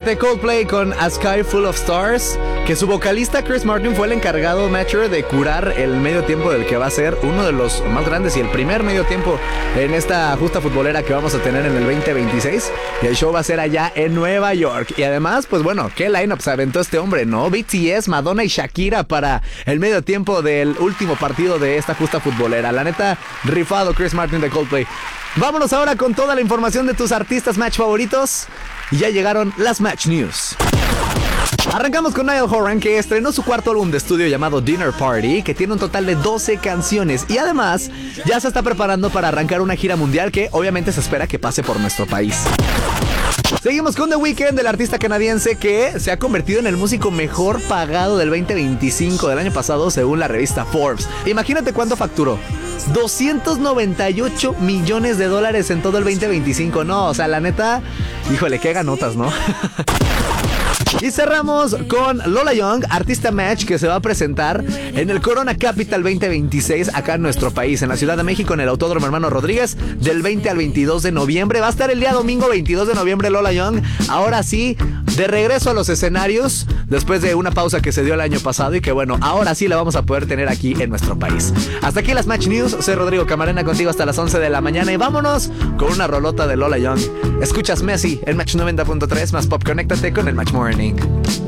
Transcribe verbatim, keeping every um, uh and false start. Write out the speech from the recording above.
Fíjate, Coldplay con A Sky Full of Stars, que su vocalista Chris Martin fue el encargado, Matcher, de curar el medio tiempo del que va a ser uno de los más grandes y el primer medio tiempo en esta justa futbolera que vamos a tener en el veinte veintiséis. Y el show va a ser allá en Nueva York. Y además, pues bueno, ¿qué lineup se aventó este hombre, no? B T S, Madonna y Shakira para el medio tiempo del último partido de esta justa futbolera. La neta, rifado Chris Martin de Coldplay. Vámonos ahora con toda la información de tus artistas match favoritos. Y ya llegaron las Match News. Arrancamos con Niall Horan, que estrenó su cuarto álbum de estudio llamado Dinner Party, que tiene un total de doce canciones y además ya se está preparando para arrancar una gira mundial que obviamente se espera que pase por nuestro país. Seguimos con The Weeknd, el artista canadiense que se ha convertido en el músico mejor pagado del veinte veinticinco del año pasado según la revista Forbes. Imagínate cuánto facturó. doscientos noventa y ocho millones de dólares en todo el veinte veinticinco. No, o sea, la neta, híjole, qué ganotas, ¿no? Y cerramos con Lola Young, artista match que se va a presentar en el Corona Capital veinte veintiséis acá en nuestro país, en la Ciudad de México, en el Autódromo Hermano Rodríguez, del veinte al veintidós de noviembre. Va a estar el día domingo veintidós de noviembre Lola Young, ahora sí, de regreso a los escenarios, después de una pausa que se dio el año pasado y que bueno, ahora sí la vamos a poder tener aquí en nuestro país. Hasta aquí las Match News, soy Rodrigo Camarena contigo hasta las once de la mañana y vámonos con una rolota de Lola Young. Escuchas Messi en Match noventa punto tres, más pop, conéctate con el Match Morning.